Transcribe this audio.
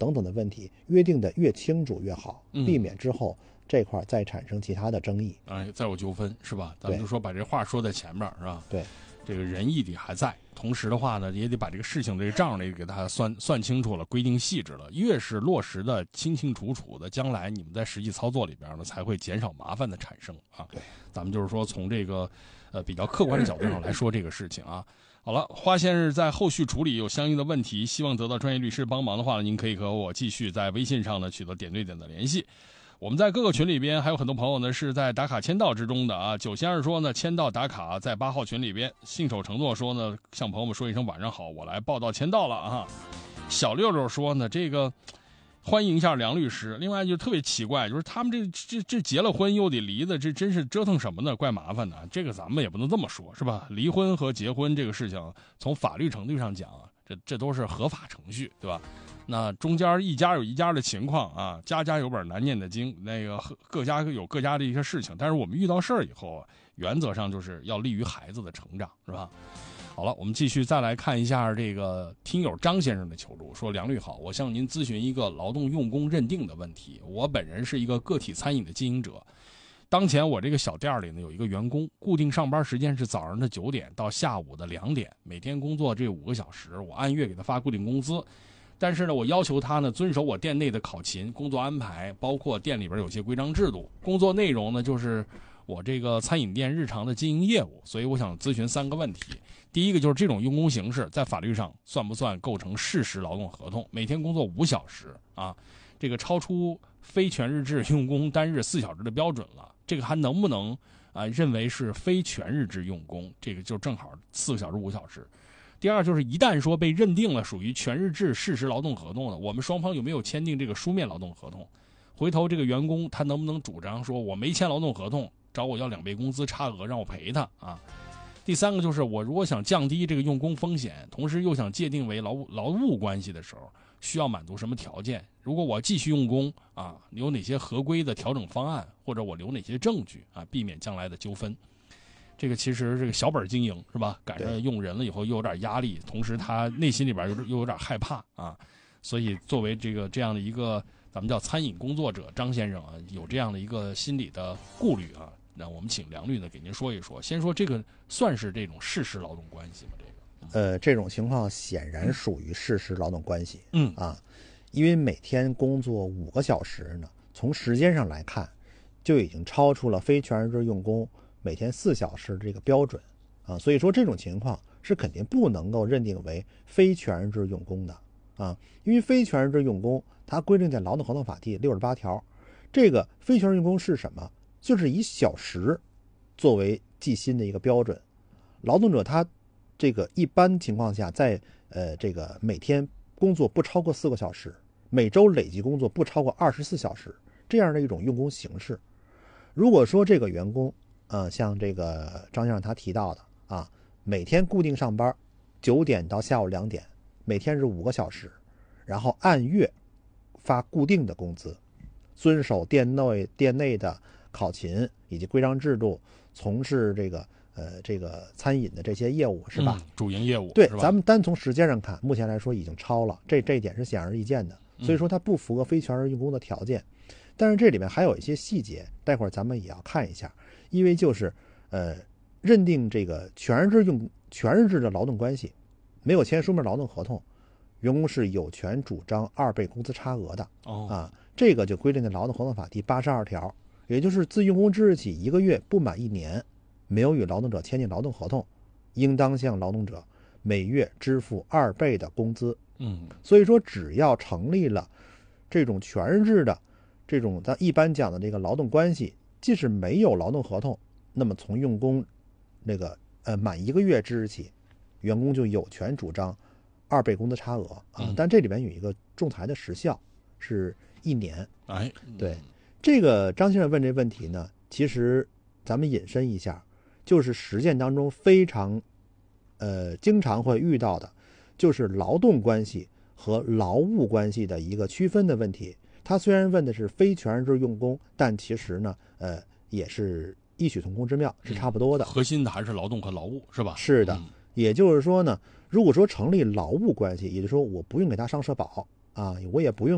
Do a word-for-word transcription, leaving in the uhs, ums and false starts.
等等的问题约定的越清楚越好，避免之后这块再产生其他的争议， 哎，再有纠纷是吧？咱们就说把这话说在前面是吧？ 对， 这个仁义得还在，同时的话呢，也得把这个事情这个账得给它算算清楚了，规定细致了。越是落实的清清楚楚的，将来你们在实际操作里边呢，才会减少麻烦的产生啊。 对， 咱们就是说从这个呃比较客观的角度上来说这个事情啊。好了，花先生在后续处理有相应的问题，希望得到专业律师帮忙的话呢，您可以和我继续在微信上呢取得点对点的联系。我们在各个群里边还有很多朋友呢是在打卡签到之中的啊。九先生说呢，签到打卡在八号群里边，信守承诺说呢，向朋友们说一声晚上好，我来报到签到了啊。小六六说呢，这个欢迎一下梁律师。另外就特别奇怪，就是他们这这这结了婚又得离的，这真是折腾什么呢？怪麻烦的。这个咱们也不能这么说，是吧？离婚和结婚这个事情，从法律程度上讲啊，这这都是合法程序，对吧？那中间一家有一家的情况啊，家家有本难念的经，那个各家有各家的一些事情。但是我们遇到事儿以后啊，原则上就是要利于孩子的成长，是吧？好了，我们继续再来看一下这个听友张先生的求助，说梁律好，我向您咨询一个劳动用工认定的问题。我本人是一个个体餐饮的经营者，当前我这个小店里呢有一个员工，固定上班时间是早上的九点到下午的两点，每天工作这五个小时，我按月给他发固定工资。但是呢，我要求他呢遵守我店内的考勤工作安排，包括店里边有些规章制度。工作内容呢就是我这个餐饮店日常的经营业务，所以我想咨询三个问题。第一个就是这种用工形式在法律上算不算构成事实劳动合同？每天工作五小时啊，这个超出非全日制用工单日四小时的标准了，这个还能不能啊认为是非全日制用工？这个就正好四个小时五小时。第二就是一旦说被认定了属于全日制事实劳动合同了，我们双方有没有签订这个书面劳动合同？回头这个员工他能不能主张说我没签劳动合同，找我要两倍工资差额让我赔他啊？第三个就是我如果想降低这个用工风险，同时又想界定为劳劳务关系的时候，需要满足什么条件？如果我继续用工啊，有哪些合规的调整方案，或者我留哪些证据啊，避免将来的纠纷？这个其实这个小本经营是吧？赶上用人了以后又有点压力，同时他内心里边又又有点害怕啊，所以作为这个这样的一个咱们叫餐饮工作者张先生啊，有这样的一个心理的顾虑啊，那我们请梁律呢给您说一说。先说这个算是这种事实劳动关系吗？这个呃，这种情况显然属于事实劳动关系。 嗯啊，因为每天工作五个小时呢，从时间上来看，就已经超出了非全日制用工每天四小时这个标准啊，所以说这种情况是肯定不能够认定为非全日制用工的啊，因为非全日制用工它规定在劳动合同法第六十八条，这个非全日制用工是什么？就是以小时作为计薪的一个标准，劳动者他这个一般情况下在呃这个每天工作不超过四个小时，每周累计工作不超过二十四小时，这样的一种用工形式。如果说这个员工呃，像这个张先生他提到的啊，每天固定上班九点到下午两点，每天是五个小时，然后按月发固定的工资，遵守店内店内的考勤以及规章制度，从事这个呃这个餐饮的这些业务是吧？ 嗯、主营业务对，咱们单从时间上看，目前来说已经超了，这这一点是显而易见的，所以说它不符合非全日用工的条件。但是这里面还有一些细节，待会儿咱们也要看一下，因为就是呃认定这个全日制用全日制的劳动关系，没有签书面劳动合同，员工是有权主张二倍工资差额的。 哦啊，这个就规定在劳动合同法第八十二条，也就是自用工之日起一个月不满一年，没有与劳动者签订劳动合同，应当向劳动者每月支付二倍的工资。 嗯， 所以说只要成立了这种全日制的这种咱一般讲的这个劳动关系，即使没有劳动合同，那么从用工那个呃满一个月之日起，员工就有权主张二倍工资差额啊。 嗯、 但这里面有一个仲裁的时效是一年。 哎， 对，这个张先生问这问题呢，其实咱们引申一下，就是实践当中非常呃经常会遇到的，就是劳动关系和劳务关系的一个区分的问题。他虽然问的是非全日制用工，但其实呢，呃，也是异曲同工之妙，是差不多的。 嗯、核心的还是劳动和劳务，是吧？ 是的，嗯、也就是说呢，如果说成立劳务关系，也就是说我不用给他上社保啊，我也不用。